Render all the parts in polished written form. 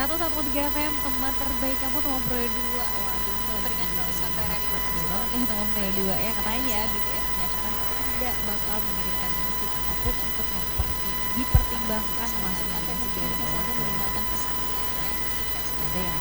101,3 FM, teman terbaik kamu teman Pro 2. Waduh, Berikan terus sampai hari banget ya teman Pro 2 ya, katanya BTS menyatakan tidak bakal mengirimkan musik apapun untuk dipertimbangkan masuk nominasi Grammy bisa saja Award. meninggalkan pesannya ya. Ada yang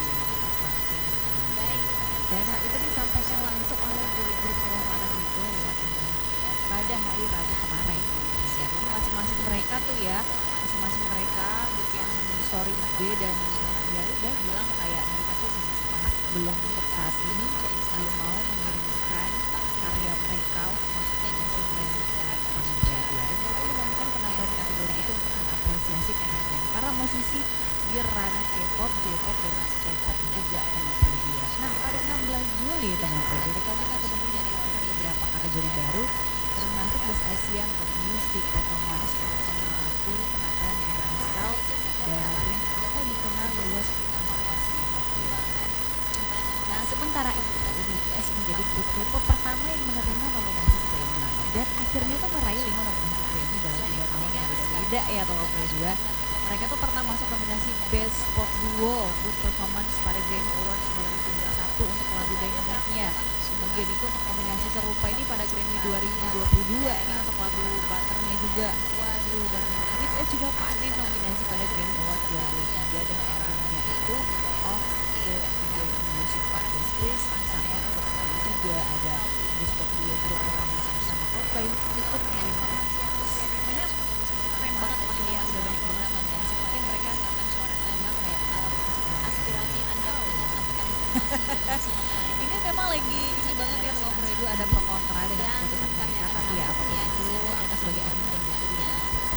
di Baik. dan hal itu disampaikan langsung oleh grup Provadan itu ya pada hari Rabu kemarin. Jadi masing-masing mereka tuh ya, masing-masing mereka bikin story IG dan ya udah bilang kayak mereka tuh belum untuk saat ini belum mau mengirimkan karya mereka untuk masuk ke nominasi Grammy tahun 2022. Dan mereka melakukan penambahan kategori itu untuk mengapresiasi penampilan para musisi di ranah K-pop, J-pop dan K-pop juga teman Predia. Nah pada 16 Juli teman Predia rekomendasi kemudian mengeluarkan beberapa kategori baru termasuk Best Asian Pop Music Performance mengatur penampilan yang berasal dari atau dikenal luas untuk Asia Tenggara. Nah sementara itu BTS menjadi grup K-pop pertama yang menerima nominasi Grammy dan akhirnya tuh meraih 5 nominasi Grammy dalam 3 tahun yang beda-beda ya teman Predia. Mereka tuh pernah masuk nominasi Best Pop Duo Good Performance pada Grammy Awards 2021 untuk lagu Dynamite-nya. Kemudian itu untuk nominasi serupa ini pada Grammy 2022 ini untuk lagu Butter-nya juga. Waduh, dan BTS juga panen nominasi pada Grammy Awards 2023 dan albumnya itu Off the Grammy Music Best Praise sama juga ada Best Pop Duo Good Performance bersama Coldplay untuk banyak keren banget lah ya, udah banyak banget nominasi. Mungkin mereka banyak kayak aspirasi Anda dengan sampaikan informasi ini memang lagi ini banget ya teman Pro 2 ada pro kontra dengan keputusan mereka, tapi ya apapun itu aku sebagai admin dan juga ya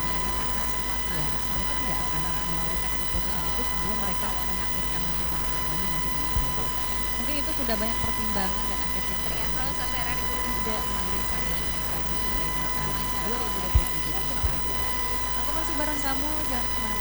mereka tidak akan memberikan keputusan itu sebelum mereka mengakhirkan hubungan semuanya masih dengan Pro 2. Mungkin itu sudah banyak pertimbangan dan akhirnya mereka tidak mengirimkan mereka di 2023. Aku masih bareng kamu, jangan kemana-mana.